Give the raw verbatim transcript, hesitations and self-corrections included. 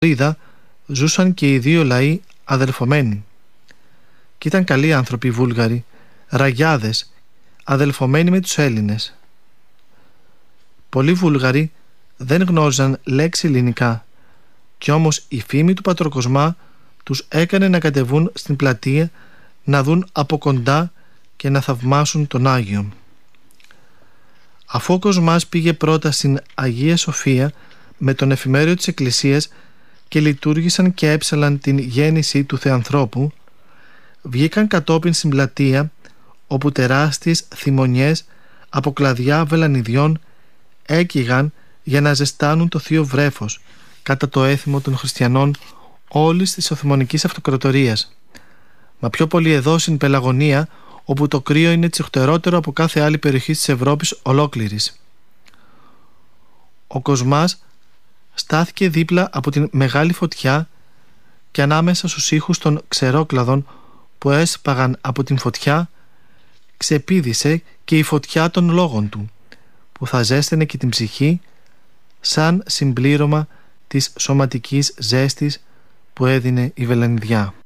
Είδα, ζούσαν και οι δύο λαοί αδελφωμένοι. Κι ήταν καλοί άνθρωποι οι Βούλγαροι, ραγιάδες, αδελφωμένοι με τους Έλληνες. Πολλοί Βούλγαροι δεν γνώριζαν λέξη ελληνικά, κι όμως η φήμη του πατροκοσμά τους έκανε να κατεβούν στην πλατεία να δουν από κοντά και να θαυμάσουν τον Άγιο. Αφού ο Κοσμάς πήγε πρώτα στην Αγία Σοφία με τον εφημέριο της Εκκλησίας και λειτουργήσαν και έψαλαν την γέννηση του Θεανθρώπου, βγήκαν κατόπιν στην πλατεία, όπου τεράστιες θυμονιές από κλαδιά βελανιδιών έκυγαν για να ζεστάνουν το θείο βρέφος κατά το έθιμο των χριστιανών όλης της Οθωμανικής Αυτοκρατορίας. Μα πιο πολύ εδώ στην Πελαγωνία, όπου το κρύο είναι τσιχτερότερο από κάθε άλλη περιοχή της Ευρώπης ολόκληρης. Ο Κοσμάς στάθηκε δίπλα από την μεγάλη φωτιά και ανάμεσα στους ήχους των ξερόκλαδων που έσπαγαν από την φωτιά ξεπήδησε και η φωτιά των λόγων του, που θα ζέστενε και την ψυχή σαν συμπλήρωμα της σωματικής ζέστης που έδινε η βελανιδιά.